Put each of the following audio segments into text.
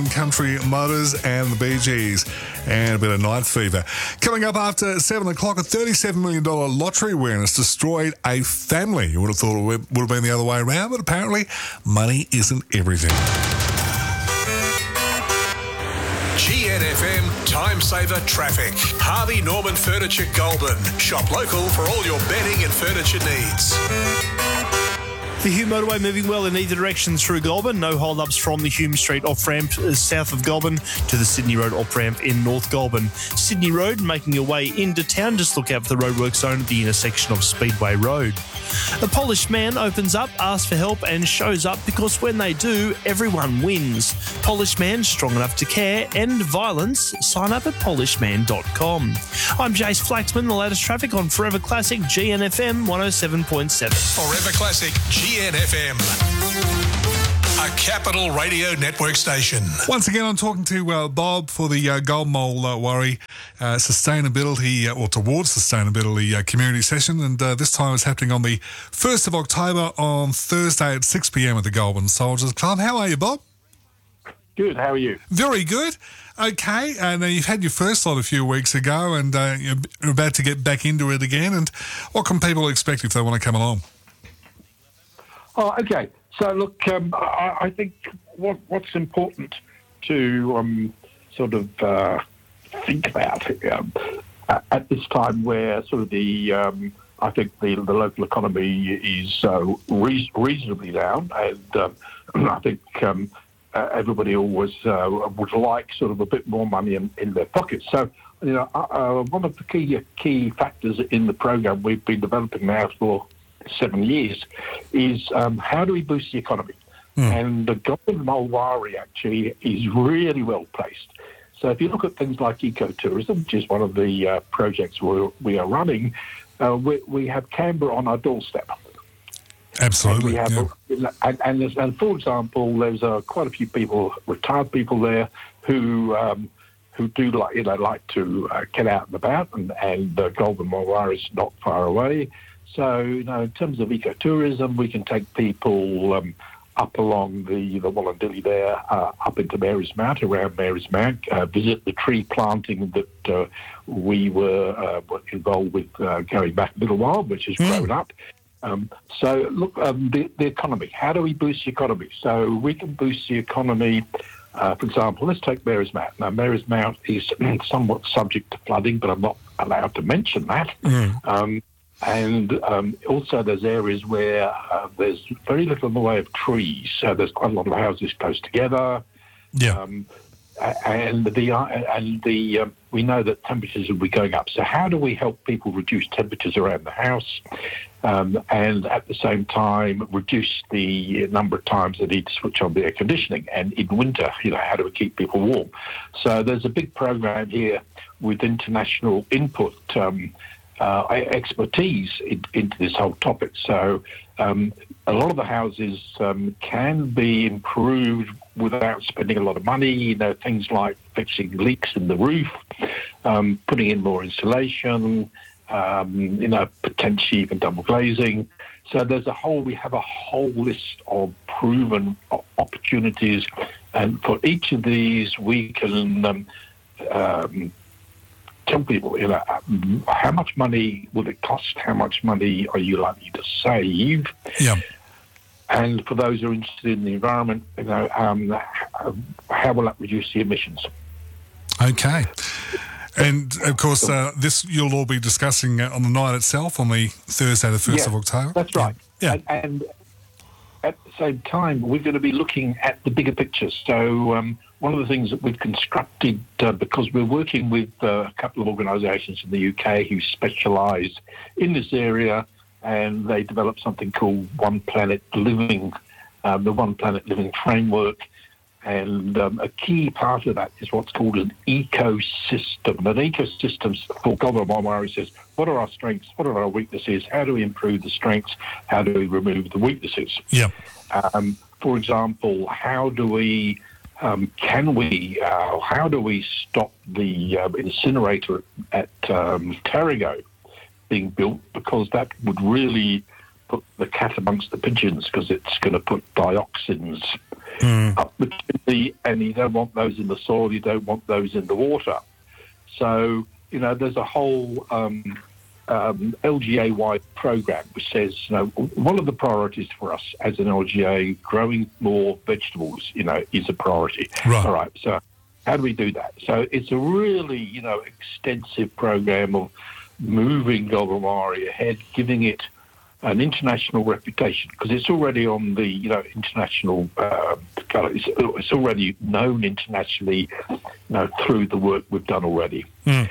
Country Motors and the Bee Gees, and a bit of Night Fever. Coming up after 7 o'clock, a $37 million lottery winner has destroyed a family. You would have thought it would have been the other way around, but apparently money isn't everything. GNFM Time Saver Traffic. Harvey Norman Furniture Goulburn. Shop local for all your bedding and furniture needs. The Hume motorway moving well in either direction through Goulburn. No hold-ups from the Hume Street off-ramp south of Goulburn to the Sydney Road off-ramp in North Goulburn. Sydney Road making your way into town. Just look out for the roadwork zone at the intersection of Speedway Road. A Polished Man opens up, asks for help and shows up because when they do, everyone wins. Polished Man, strong enough to care, end violence. Sign up at polishedman.com. I'm Jace Flaxman, the latest traffic on Forever Classic GNFM 107.7. Forever Classic GNFM. A Capital Radio Network station. Once again, I'm talking to Bob for the Gold Mole Worry Sustainability, or towards Sustainability community session, and this time it's happening on the 1st of October on Thursday at 6 p.m. at the Goulburn Soldiers Club. How are you, Bob? Good, how are you? Very good. Okay, now you've had your first lot a few weeks ago, and you're about to get back into it again, and what can people expect if they want to come along? Oh, okay. So, look, I think what's important to sort of think about at this time where sort of I think the local economy is reasonably down, and I think everybody always would like sort of a bit more money in their pockets. So, one of the key factors in the program we've been developing now for 7 years is how do we boost the economy? And the Goulburn Mole Worry actually is really well placed. So if you look at things like ecotourism, which is one of the projects we are running, we have Canberra on our doorstep. Absolutely. And for example, there's quite a few people, retired people there, who do like to get out and about, and the Goulburn Mole Worry is not far away. So, in terms of ecotourism, we can take people up along the Wallandilly there, up into Mary's Mount, around Mary's Mount, visit the tree planting that we were involved with going back a little while, which has grown up. So, look, the economy. How do we boost the economy? So we can boost the economy, for example, let's take Mary's Mount. Now, Mary's Mount is somewhat subject to flooding, but I'm not allowed to mention that. And also there's areas where there's very little in the way of trees. So there's quite a lot of houses close together. Yeah. We know that temperatures will be going up. So how do we help people reduce temperatures around the house, and at the same time reduce the number of times they need to switch on the air conditioning? And in winter, how do we keep people warm? So there's a big program here with international input, expertise into this whole topic. So a lot of the houses can be improved without spending a lot of money, things like fixing leaks in the roof, putting in more insulation, potentially even double glazing. So we have a whole list of proven opportunities, and for each of these we can tell people, how much money will it cost? How much money are you likely to save? Yeah. And for those who are interested in the environment, how will that reduce the emissions? Okay. And, of course, this you'll all be discussing on the night itself, on the Thursday, the 1st of October. That's right. Yeah. And at the same time, we're going to be looking at the bigger picture. So one of the things that we've constructed, because we're working with a couple of organisations in the UK who specialise in this area, and they developed something called One Planet Living, the One Planet Living framework. And a key part of that is what's called an ecosystem. An ecosystem, for Goulburn Mole Worry, says, what are our strengths? What are our weaknesses? How do we improve the strengths? How do we remove the weaknesses? Yeah. For example, how do we stop the incinerator at Terrigo being built? Because that would really put the cat amongst the pigeons, because it's going to put dioxins up the chimney, and you don't want those in the soil, you don't want those in the water. So, there's a whole LGA-wide program which says, one of the priorities for us as an LGA, growing more vegetables, is a priority. Right. All right, so how do we do that? So it's a really, extensive program of moving Golden ahead, giving it an international reputation, because it's already on the, international, it's already known internationally, through the work we've done already.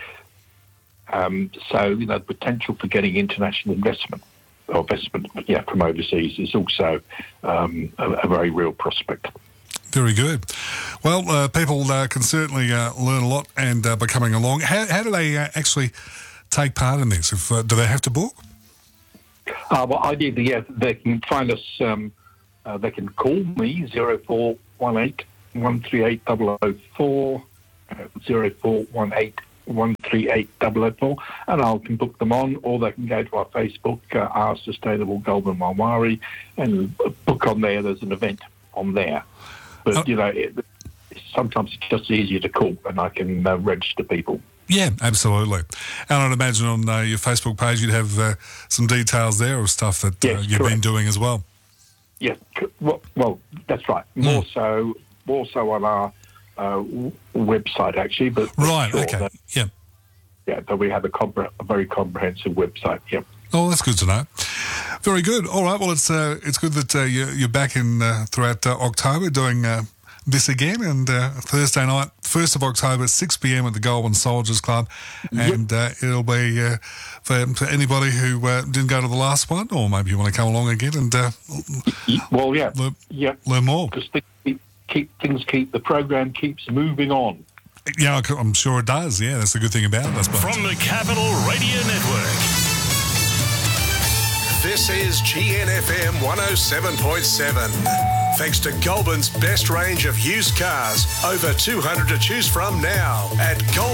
So, the potential for getting international investment from overseas is also a very real prospect. Very good. Well, people can certainly learn a lot and by coming along. How do they actually take part in this? Do they have to book? Well, ideally, yes. They can find us. They can call me 0418 138 004 0418 138 004, and I can book them on, or they can go to our Facebook, Our Sustainable Goulburn Mulwari, and book on there. There's an event on there. But, sometimes it's just easier to call, and I can register people. Yeah, absolutely. And I'd imagine on your Facebook page you'd have some details there of stuff that you've been doing as well. Yes, well, that's right. More so on our website, actually. But right, sure, okay, that we have a very comprehensive website, yeah. Oh, that's good to know. Very good. All right, well, it's good that you're back in throughout October doing this again, and Thursday night, 1st of October, 6 p.m. at the Goulburn Soldiers Club, and it'll be for anybody who didn't go to the last one, or maybe you want to come along again and learn more. Because the program keeps moving on. Yeah, I'm sure it does. Yeah, that's the good thing about it, I suppose. From the Capital Radio Network, this is GNFM 107.7. Thanks to Goulburn's best range of used cars, over 200 to choose from now at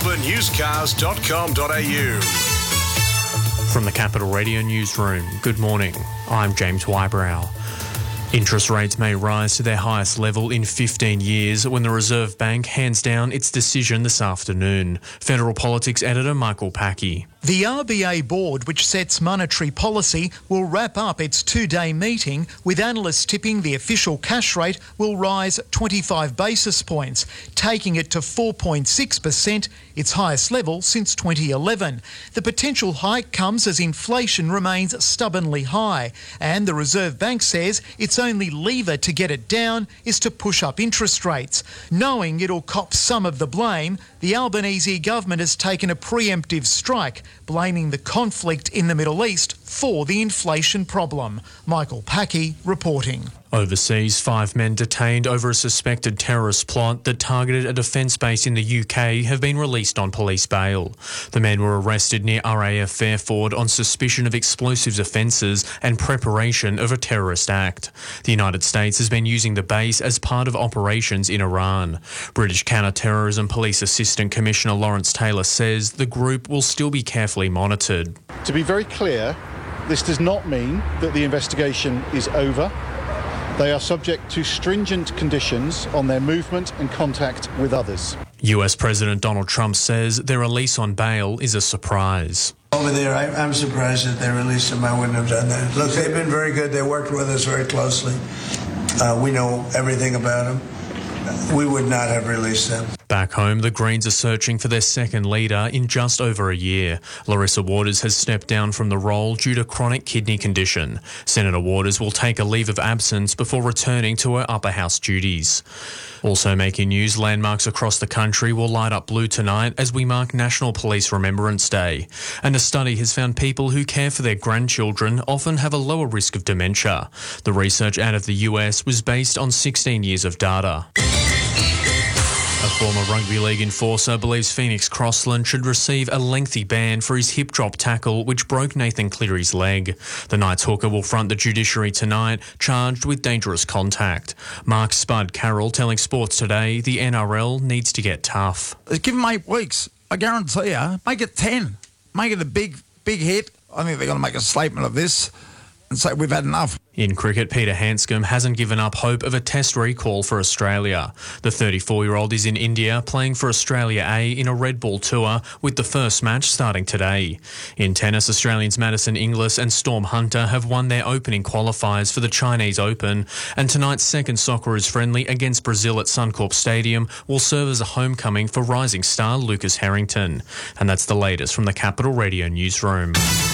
goulburnusedcars.com.au. From the Capital Radio Newsroom, good morning. I'm James Wybrow. Interest rates may rise to their highest level in 15 years when the Reserve Bank hands down its decision this afternoon. Federal Politics Editor Michael Packey. The RBA board, which sets monetary policy, will wrap up its two-day meeting with analysts tipping the official cash rate will rise 25 basis points, taking it to 4.6%, its highest level since 2011. The potential hike comes as inflation remains stubbornly high, and the Reserve Bank says its only lever to get it down is to push up interest rates. Knowing it'll cop some of the blame, the Albanese government has taken a preemptive strike, blaming the conflict in the Middle East for the inflation problem. Michael Packey reporting. Overseas, 5 men detained over a suspected terrorist plot that targeted a defence base in the UK have been released on police bail. The men were arrested near RAF Fairford on suspicion of explosives offences and preparation of a terrorist act. The United States has been using the base as part of operations in Iran. British Counter-Terrorism Police Assistant Commissioner Lawrence Taylor says the group will still be carefully monitored. To be very clear, this does not mean that the investigation is over. They are subject to stringent conditions on their movement and contact with others. US President Donald Trump says their release on bail is a surprise. Over there, I'm surprised that they released him. I wouldn't have done that. Look, they've been very good. They worked with us very closely. We know everything about them. We would not have released them. Back home, the Greens are searching for their second leader in just over a year. Larissa Waters has stepped down from the role due to chronic kidney condition. Senator Waters will take a leave of absence before returning to her upper house duties. Also making news, landmarks across the country will light up blue tonight as we mark National Police Remembrance Day. And a study has found people who care for their grandchildren often have a lower risk of dementia. The research out of the US was based on 16 years of data. A former rugby league enforcer believes Phoenix Crossland should receive a lengthy ban for his hip drop tackle which broke Nathan Cleary's leg. The Knights hooker will front the judiciary tonight, charged with dangerous contact. Mark Spud Carroll telling Sports Today the NRL needs to get tough. Give him 8 weeks. I guarantee you, make it 10. Make it a big hit. I think they're going to make a statement of this. and say we've had enough. In cricket, Peter Handscomb hasn't given up hope of a test recall for Australia. The 34-year-old is in India playing for Australia A in a red ball tour, with the first match starting today. In tennis, Australians Madison Inglis and Storm Hunter have won their opening qualifiers for the Chinese Open, and tonight's second Socceroos friendly against Brazil at Suncorp Stadium will serve as a homecoming for rising star Lucas Harrington. And that's the latest from the Capital Radio newsroom.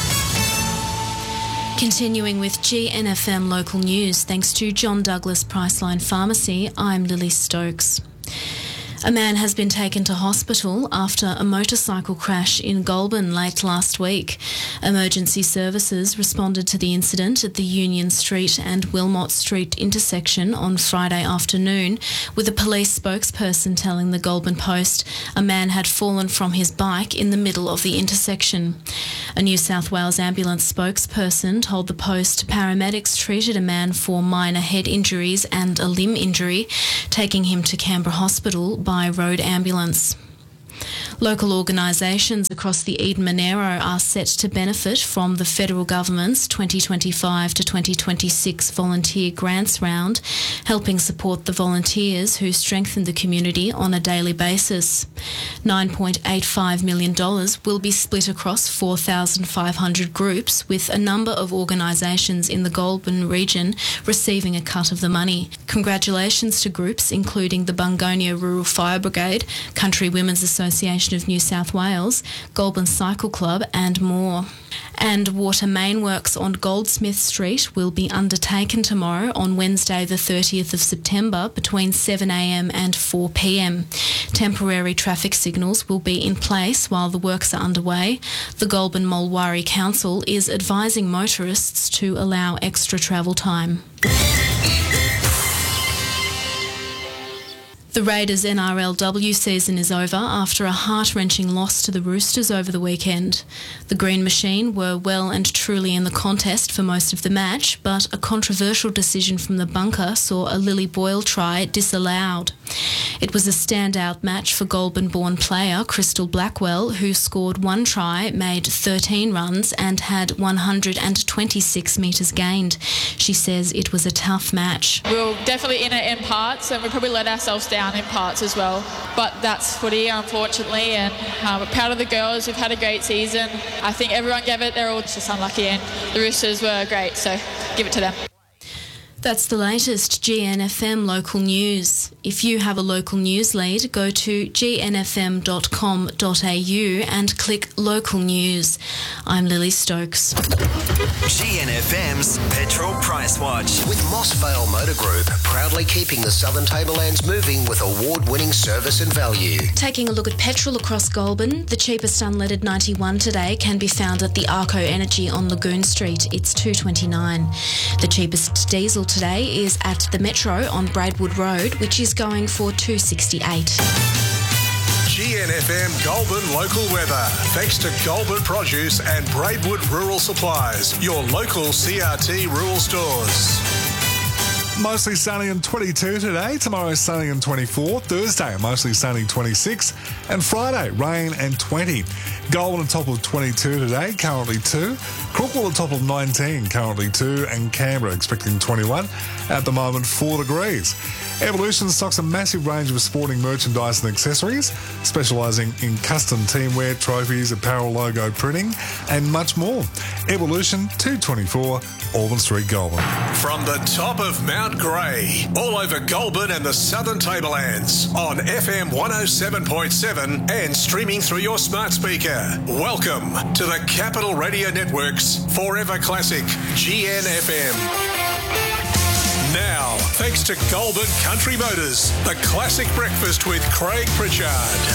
Continuing with GNFM local news, thanks to John Douglas Priceline Pharmacy, I'm Lily Stokes. A man has been taken to hospital after a motorcycle crash in Goulburn late last week. Emergency services responded to the incident at the Union Street and Wilmot Street intersection on Friday afternoon, with a police spokesperson telling the Goulburn Post a man had fallen from his bike in the middle of the intersection. A New South Wales ambulance spokesperson told the Post paramedics treated a man for minor head injuries and a limb injury, taking him to Canberra Hospital by road ambulance. Local organisations across the Eden Monaro are set to benefit from the federal government's 2025 to 2026 volunteer grants round, helping support the volunteers who strengthen the community on a daily basis. $9.85 million will be split across 4,500 groups, with a number of organisations in the Goulburn region receiving a cut of the money. Congratulations to groups including the Bungonia Rural Fire Brigade, Country Women's Association of New South Wales, Goulburn Cycle Club and more. And water main works on Goldsmith Street will be undertaken tomorrow on Wednesday the 30th of September between 7am and 4pm. Temporary traffic signals will be in place while the works are underway. The Goulburn Mulwaree Council is advising motorists to allow extra travel time. The Raiders' NRLW season is over after a heart-wrenching loss to the Roosters over the weekend. The Green Machine were well and truly in the contest for most of the match, but a controversial decision from the bunker saw a Lily Boyle try disallowed. It was a standout match for Goulburn-born player Crystal Blackwell, who scored one try, made 13 runs and had 126 metres gained. She says it was a tough match. We were definitely in it in parts, and we probably let ourselves down in parts as well. But that's footy, unfortunately, and we're proud of the girls. We've had a great season. I think everyone gave it. They're all just unlucky, and the Roosters were great, so give it to them. That's the latest GNFM local news. If you have a local news lead, go to gnfm.com.au and click local news. I'm Lily Stokes. GNFM's Petrol Price Watch. With Moss Vale Motor Group, proudly keeping the Southern Tablelands moving with award-winning service and value. Taking a look at petrol across Goulburn, the cheapest unleaded 91 today can be found at the Arco Energy on Lagoon Street. It's $2.29. The cheapest diesel today is at the Metro on Braidwood Road, which is going for $2.68. GNFM Goulburn local weather. Thanks to Goulburn Produce and Braidwood Rural Supplies, your local CRT rural stores. Mostly sunny and 22 today. Tomorrow sunny and 24. Thursday mostly sunny 26. And Friday rain and 20. Goulburn on top of 22 today, currently 2. Crookwell on top of 19, currently 2. And Canberra expecting 21. At the moment 4 degrees. Evolution stocks a massive range of sporting merchandise and accessories, specialising in custom teamwear, trophies, apparel logo printing and much more. Evolution 224 Auburn Street, Goulburn. From the top of Mount Grey, all over Goulburn and the Southern Tablelands, on FM 107.7 and streaming through your smart speaker. Welcome to the Capital Radio Network's Forever Classic, GNFM. Now, thanks to Goulburn Country Motors, the classic breakfast with Craig Pritchard.